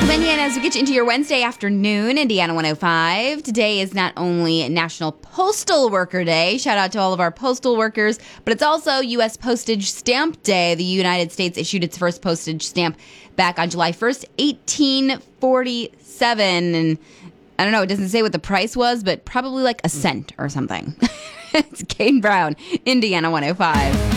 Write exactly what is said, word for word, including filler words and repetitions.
Indiana, as we get you into your Wednesday afternoon, Indiana one oh five. Today is not only National Postal Worker Day, shout out to all of our postal workers, but it's also U S Postage Stamp Day. The United States issued its first postage stamp back on July first, eighteen forty-seven. And I don't know, it doesn't say what the price was, but probably like a cent or something. It's Kane Brown, Indiana one oh five.